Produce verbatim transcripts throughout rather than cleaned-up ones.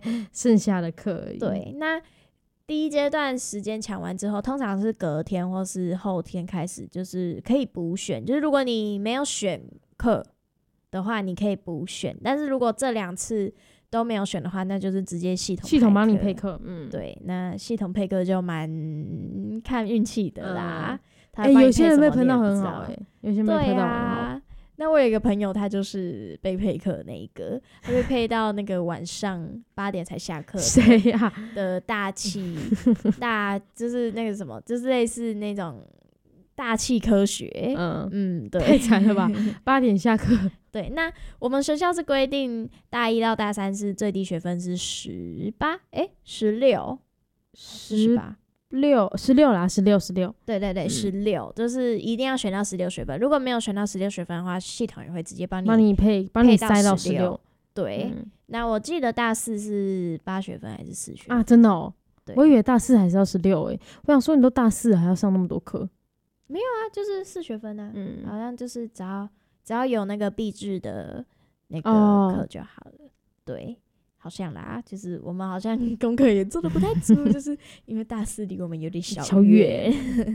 剩下的课而已。 对，那第一阶段时间抢完之后，通常是隔天或是后天开始，就是可以补选。就是如果你没有选课的话，你可以补选。但是如果这两次都没有选的话，那就是直接系统系统帮你配课。嗯， 对，那系统配课就蛮看运气的啦。哎、 嗯欸，有些人被喷到很好、欸，哎，有些人被喷到很好。 啊，那我有一个朋友，他就是被配课那一个，他被配到那个晚上八点才下课。 谁呀、啊？ 的大气大就是那个什么，就是类似那种大气科学。嗯嗯，对， 太惨了吧！八点下课。 对，那我们学校是规定大一到大三是最低学分是十八，哎，十六，十八。 六十六啦，十六十六， 对对对，十六、嗯、就是一定要选到十六学分。如果没有选到十六学分的话，系统也会直接帮你帮你配，帮你塞到十六。 对、嗯，那我记得大四是八学分还是四学分啊？真的哦，我以为大四还是要十六诶。我想说，你都大四了还要上那么多课？ 没有啊，就是四学分啊。嗯，好像就是只要只要有那个必制的那个课就好了。哦、对。好像啦，就是我们好像功课也做得不太足，就是因为大四离我们有点小远。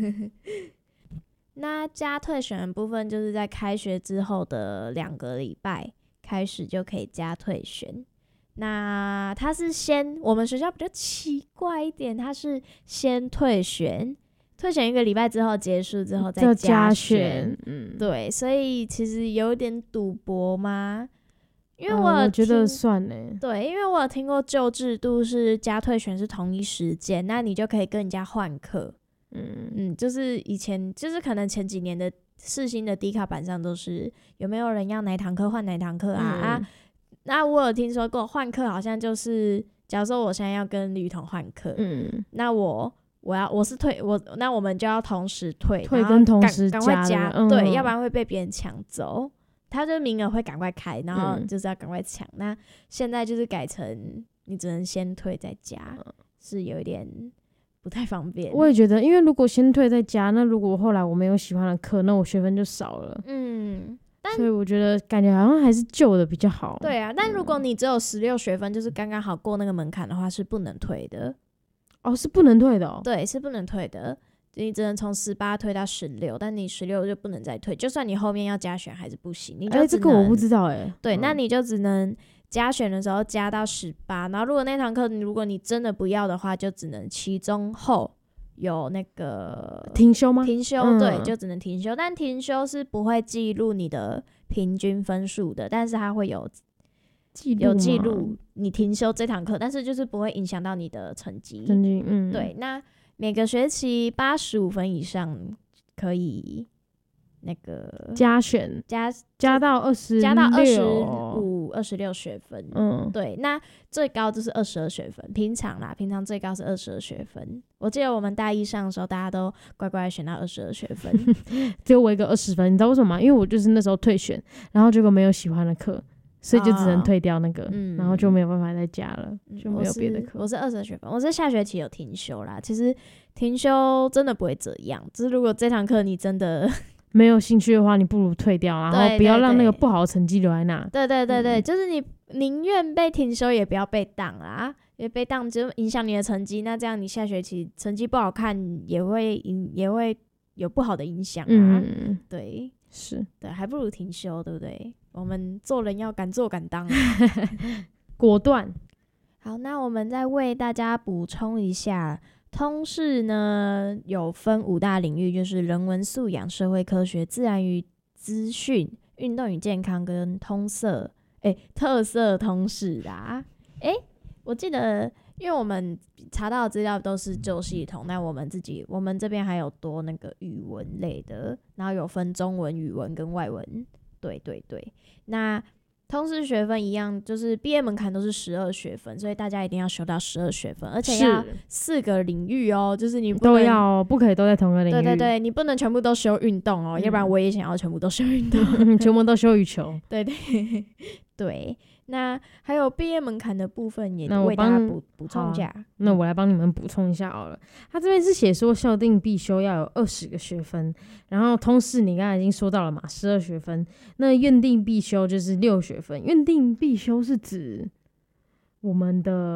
那加退选的部分，就是在开学之后的两个礼拜开始就可以加退选。那它是先，我们学校比较奇怪一点，它是先退选，退选一个礼拜之后结束之后再加选。嗯，对，所以其实有点赌博吗？因为我、 嗯、我觉得算欸， 对，因为我有听过旧制度是加退选是同一时间，那你就可以跟人家换课。嗯嗯，就是以前就是可能前几年的世新的 D 卡板上都是有没有人要哪堂课换哪堂课啊、嗯、啊？那我有听说过换课好像就是，假如说我现在要跟吕彤换课，嗯，那我我要我是退我，那我们就要同时退， 退跟同时赶快加、嗯，对，要不然会被别人抢走。他就名额会赶快开，然后就是要赶快抢、嗯。那现在就是改成你只能先退再加，嗯、是有一点不太方便。 我也觉得，因为如果先退再加，那如果后来我没有喜欢的课，那我学分就少了。嗯，所以我觉得感觉好像还是旧的比较好。 对啊，但如果你只有十六学分，就是刚刚好过那个门槛的话，是不能退的。 哦，是不能退的哦。 对，是不能退的。你只能从十八退到十六，但你十六就不能再退，就算你后面要加选还是不行。你就只能、欸、 这个我不知道哎、欸。 对、 嗯， 那你就只能加选的时候加到十八，然后如果那堂课如果你真的不要的话，就只能期中后有那个停修吗？ 停修、嗯，对，就只能停修。但停修是不会记录你的平均分数的，但是它会有记录有记录你停修这堂课，但是就是不会影响到你的成绩。 成绩，嗯， 对，那。每个学期八十五分以上可以那个加选加加到二十加到二十五二十六学分，嗯，对，那最高就是二十二学分，平常啦，平常最高是二十二学分。我记得我们大一上的时候，大家都乖乖选到二十二学分， 只有我一个二十分，你知道为什么吗？因为我就是那时候退选，然后结果没有喜欢的课。所以就只能退掉那个、哦嗯、然后就没有办法再加了、嗯、就没有别的课。 我是二十二学分，我是下学期有停修啦。其实停修真的不会这样，只是如果这堂课你真的没有兴趣的话，你不如退掉，然后不要让那个不好的成绩留在那。 对对对对、嗯、就是你宁愿被停修也不要被当啦，因为被当就影响你的成绩，那这样你下学期成绩不好看也会也会有不好的影响啊、嗯。对， 是对，还不如停修，对不对？我们做人要敢做敢当， 果断。 好，那我们再为大家补充一下，通识呢有分五大领域，就是人文素养、社会科学、自然与资讯、运动与健康跟通色，哎，特色通识啦。哎，我记得，因为我们查到的资料都是旧系统，那我们自己我们这边还有多那个语文类的，然后有分中文、语文跟外文。对对对，那通识学分一样，就是毕业门槛都是十二学分，所以大家一定要修到十二学分，而且要四个领域哦，就是你不能都要，不可以都在同个领域。 对对对，你不能全部都修运动哦、嗯，要不然我也想要全部都修运动， 全部都修羽球。 对对对，那还有毕业门槛的部分也为大家补补充一下。 那我来帮你们补充一下好了。他这边是写说校定必修要有二十个学分，然后通识你刚才已经说到了嘛，十二学分。那院定必修就是六学分，院定必修是指我们的